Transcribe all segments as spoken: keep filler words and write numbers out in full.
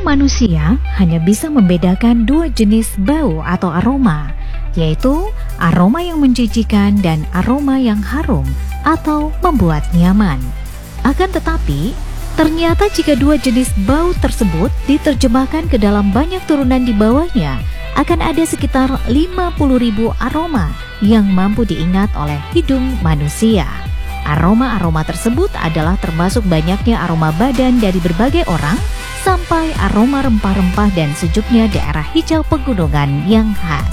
Hidung manusia hanya bisa membedakan dua jenis bau atau aroma, yaitu aroma yang menjijikan dan aroma yang harum atau membuat nyaman. Akan tetapi, ternyata jika dua jenis bau tersebut diterjemahkan ke dalam banyak turunan di bawahnya, akan ada sekitar lima puluh ribu aroma yang mampu diingat oleh hidung manusia. Aroma-aroma tersebut adalah termasuk banyaknya aroma badan dari berbagai orang, sampai aroma rempah-rempah dan sejuknya daerah hijau pegunungan yang khas.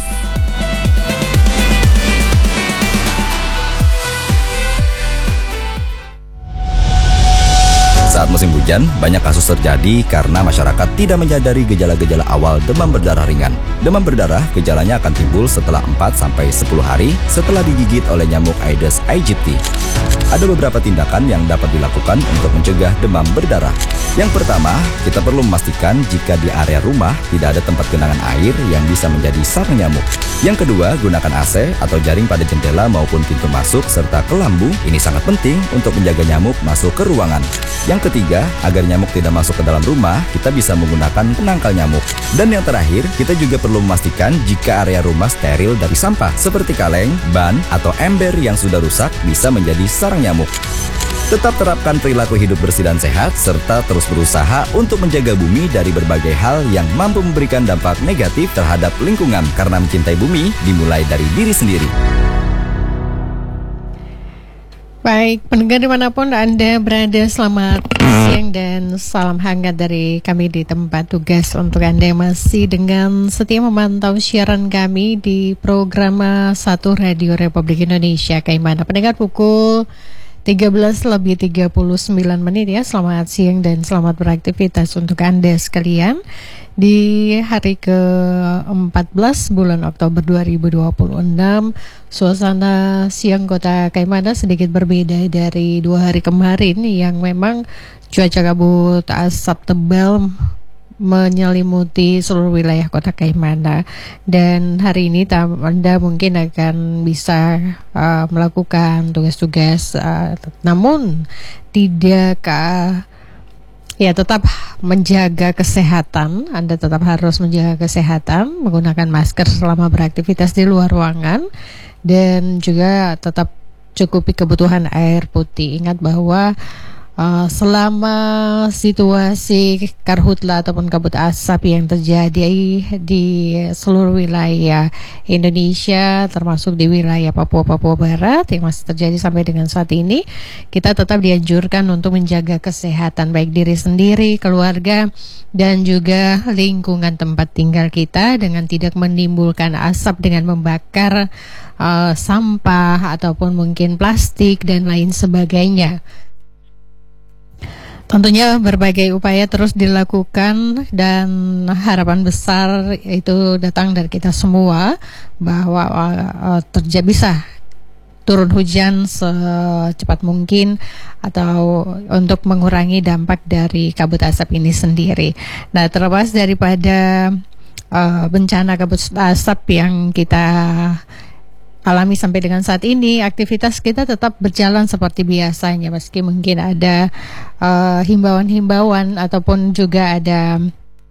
Saat musim hujan, banyak kasus terjadi karena masyarakat tidak menyadari gejala-gejala awal demam berdarah ringan. Demam berdarah gejalanya akan timbul setelah empat sampai sepuluh hari setelah digigit oleh nyamuk Aedes aegypti. Ada beberapa tindakan yang dapat dilakukan untuk mencegah demam berdarah. Yang pertama, kita perlu memastikan jika di area rumah tidak ada tempat genangan air yang bisa menjadi sarang nyamuk. Yang kedua, gunakan A C atau jaring pada jendela maupun pintu masuk serta kelambu. Ini sangat penting untuk menjaga nyamuk masuk ke ruangan. Yang ketiga, agar nyamuk tidak masuk ke dalam rumah, kita bisa menggunakan penangkal nyamuk. Dan yang terakhir, kita juga perlu memastikan jika area rumah steril dari sampah seperti kaleng, ban, atau ember yang sudah rusak bisa menjadi sarang nyamuk. Tetap terapkan perilaku hidup bersih dan sehat, serta terus berusaha untuk menjaga bumi dari berbagai hal yang mampu memberikan dampak negatif terhadap lingkungan, karena mencintai bumi dimulai dari diri sendiri. Baik, pendengar dimanapun Anda berada, selamat siang dan salam hangat dari kami di tempat tugas untuk Anda yang masih dengan setia memantau siaran kami di program satu Radio Republik Indonesia. Kayak mana pendengar, pukul tiga belas lebih tiga puluh sembilan menit ya. Selamat siang dan selamat beraktivitas untuk Anda sekalian di hari ke empat belas bulan Oktober dua ribu dua puluh enam. Suasana siang kota Kaimana sedikit berbeda dari dua hari kemarin yang memang cuaca kabut asap tebal menyelimuti seluruh wilayah kota Kaimana. Dan hari ini Anda mungkin akan bisa uh, melakukan tugas-tugas, uh, namun tidak uh, ya tetap menjaga kesehatan. Anda tetap harus menjaga kesehatan, menggunakan masker selama beraktivitas di luar ruangan, dan juga tetap cukupi kebutuhan air putih. Ingat bahwa Uh, selama situasi karhutla ataupun kabut asap yang terjadi di seluruh wilayah Indonesia, termasuk di wilayah Papua Papua Barat yang masih terjadi sampai dengan saat ini, kita tetap dianjurkan untuk menjaga kesehatan baik diri sendiri, keluarga, dan juga lingkungan tempat tinggal kita dengan tidak menimbulkan asap dengan membakar uh, sampah ataupun mungkin plastik dan lain sebagainya. Tentunya berbagai upaya terus dilakukan dan harapan besar itu datang dari kita semua bahwa uh, terjadi bisa turun hujan secepat mungkin atau untuk mengurangi dampak dari kabut asap ini sendiri. Nah, terlepas daripada uh, bencana kabut asap yang kita alami sampai dengan saat ini, aktivitas kita tetap berjalan seperti biasanya, meski mungkin ada uh, himbauan-himbauan ataupun juga ada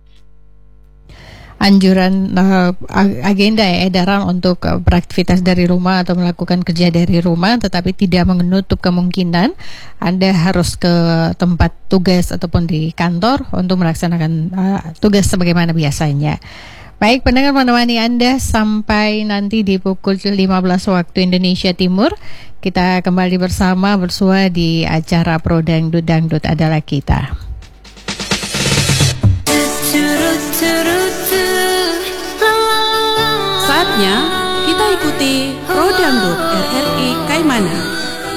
anjuran uh, agenda ya, edaran untuk uh, beraktivitas dari rumah atau melakukan kerja dari rumah, tetapi tidak menutup kemungkinan Anda harus ke tempat tugas ataupun di kantor untuk melaksanakan uh, tugas sebagaimana biasanya. Baik, pendengar menemani Anda sampai nanti di pukul lima belas waktu Indonesia Timur. Kita kembali bersama bersua di acara Pro Dangdut, Dangdut Adalah Kita. Saatnya kita ikuti Pro Dangdut R R I Kaimana.